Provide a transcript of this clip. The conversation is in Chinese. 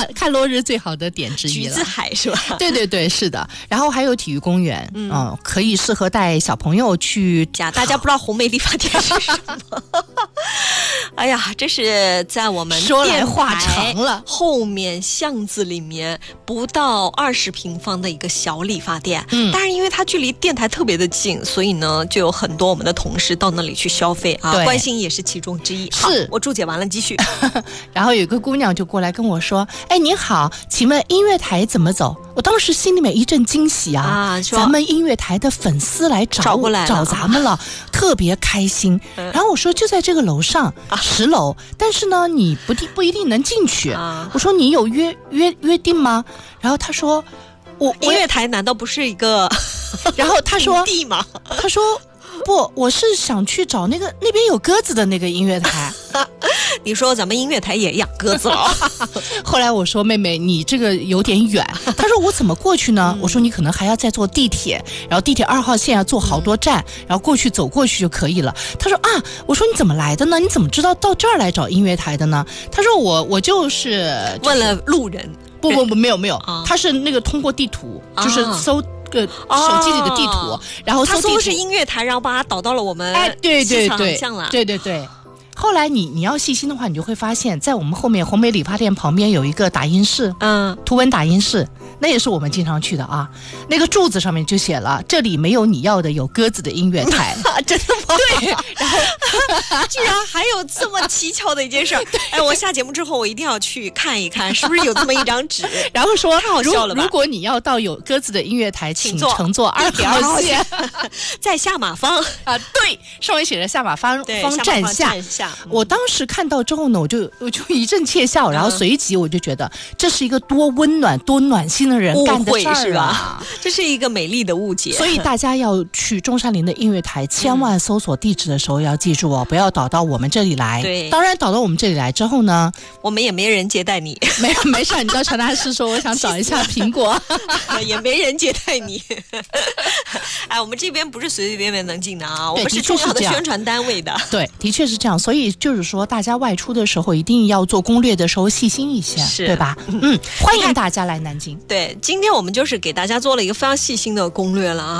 看落日最好的点之一了。 橘子海是吧？ 对对对，是的。然后还有体育公园，可以适合带小朋友去。 大家不知道红梅理发店是什么？哎呀，这是在我们说来话长了， 后面巷子里面不到20平方的一个小理发店。但是因为它距离电台特别的近，所以呢，就有很多我们的同事到那里去消费啊。关心也是其中之一。 是， 我注解完了，继续。 然后有个姑娘就过来跟我说：“哎，您好，请问音乐台怎么走？”我当时心里面一阵惊喜啊，咱们音乐台的粉丝来找咱们了，特别开心。然后我说就在这个楼上，10楼，但是呢，你不一定能进去。我说你有约定吗？然后他说我音乐台难道不是一个？ 然后他说地吗？ 他说不，我是想去找那边有鸽子的那个音乐台。 你说咱们音乐台也养鸽子了？ 后来我说妹妹，你这个有点远。他说我怎么过去呢？我说你可能还要再坐地铁，然后地铁2号线要坐好多站，然后走过去就可以了。他说啊，我说你怎么来的呢？你怎么知道到这儿来找音乐台的呢？他说我就是问了路人。 不没有，他是那个通过地图，就是搜个手机里的地图，然后他搜是音乐台，然后把它导到了我们对。后来你要细心的话，你就会发现在我们后面红梅理发店旁边有一个打印室，图文打印室，那也是我们经常去的啊。那个柱子上面就写了这里没有你要的有鸽子的音乐台。 真的吗？ 对，然后居然还有这么蹊跷的一件事。哎，我下节目之后我一定要去看一看是不是有这么一张纸。 然后说太好笑了吧， 如果你要到有鸽子的音乐台，请乘坐2号线， 在下马坊啊。对，上面写着下马坊站下。我当时看到之后呢，我就一阵窃笑，然后随即我就觉得这是一个多温暖多暖心的人干的事儿是吧？这是一个美丽的误解。 所以大家要去中山陵的音乐台，千万搜索地址的时候要记住不要导到我们这里来。 对， 当然导到我们这里来之后呢， 我们也没人接待你。 没事，你到传达室说我想找一下苹果， 也没人接待你。哎，我们这边不是随随便便能进的啊，我们是重要的宣传单位的。 对，的确是这样。所以就是说，大家外出的时候一定要做攻略的时候细心一些，对吧？欢迎大家来南京。 对，今天我们就是给大家做了一个非常细心的攻略了啊。